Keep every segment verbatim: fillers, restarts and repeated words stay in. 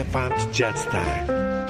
Elephant Jazz Time。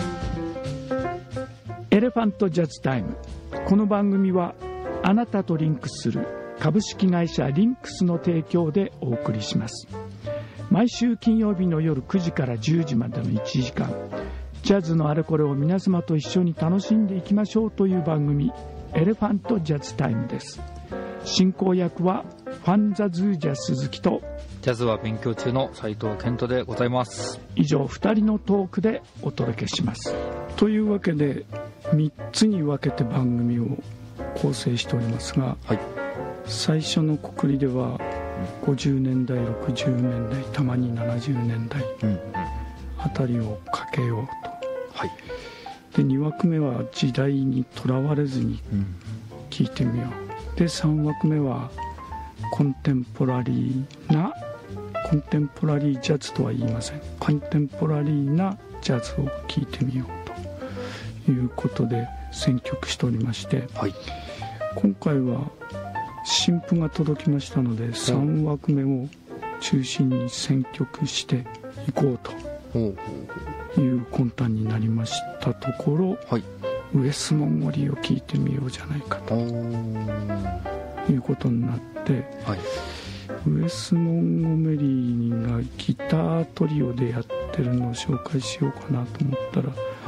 エレファントジャズタイム。この番組はあなたとリンクする株式会社リンクスの提供でお送りします。毎週金曜日の夜くじからじゅうじまでのいちじかん、ジャズのあれこれを皆様と一緒に楽しんでいきましょうという番組、エレファントジャズタイムです。進行役はファンザズージャ鈴木とジャズは勉強中の斉藤健人でございます。 以上ふたりのトークでお届けします。というわけでみっつに分けて番組を構成しておりますが、はい、最初のくくりではごじゅうねんだいろくじゅうねんだい、たまにななじゅうねんだいあたりをかけようと、はい、でにわくめは時代にとらわれずに聴いてみよう、でさんわくめはコンテンポラリーなコンテンポラリージャズとは言いません、コンテンポラリーなジャズを聴いてみようということで選曲しておりまして、はい、今回は新譜が届きましたのでさんわくめを中心に選曲していこうという魂胆になりましたところ、はい、ウエス・モンゴリーを聴いてみようじゃないかということになって、はい、ウエス・モンゴメリーがギタートリオでやってるのを紹介しようかなと思ったら、は